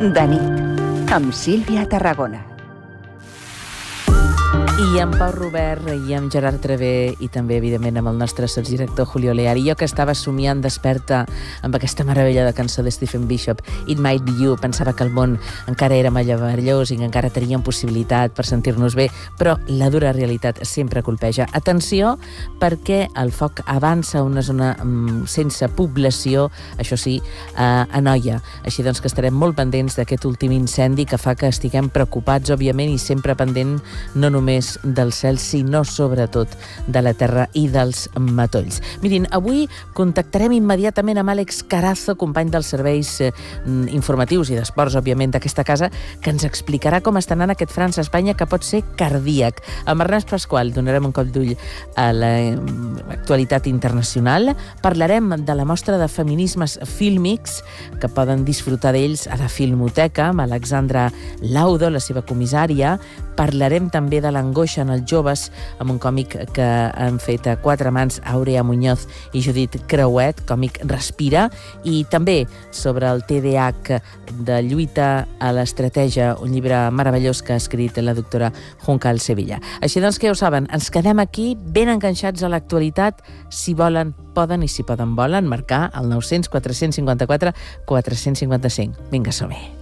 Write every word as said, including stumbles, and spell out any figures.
De nit, amb Sílvia Tarragona. I amb Pau Robert, i amb Gerard Travé, i també, evidentment, amb el nostre sotsdirector Julio Lear. I jo que estava somiant desperta amb aquesta meravella de cançó de Stephen Bishop, It Might Be You, pensava que el món encara era meravellós i que encara teníem possibilitat per sentir-nos bé, però la dura realitat sempre colpeja. Atenció, perquè el foc avança a una zona mm, sense població, això sí, a Anoia. Així doncs que estarem molt pendents d'aquest últim incendi que fa que estiguem preocupats, òbviament, i sempre pendent no només del cel, sinó sobretot de la terra i dels matolls. Mirin, avui contactarem immediatament amb Àlex Carazo, company dels serveis eh, informatius i d'esports, òbviament, d'aquesta casa, que ens explicarà com està anant aquest França-Espanya, que pot ser cardíac. Amb Ernest Pasqual donarem un cop d'ull a l'actualitat internacional, parlarem de la mostra de feminismes fílmics, que poden disfrutar d'ells a la Filmoteca, amb Alexandra Laudo, la seva comissària. Parlarem també de l'angoixa en els joves, amb un còmic que han fet a quatre mans Aurea Muñoz i Judit Creuet, còmic Respira, i també sobre el T D A H de lluita a l'estratègia, un llibre meravellós que ha escrit la doctora Juncal Sevilla. Així doncs, que ja ho saben, ens quedem aquí ben enganxats a l'actualitat. Si volen, poden, i si poden, volen marcar el nou cents quatre cents cinquanta-quatre quatre cents cinquanta-cinc. Vinga, som-hi.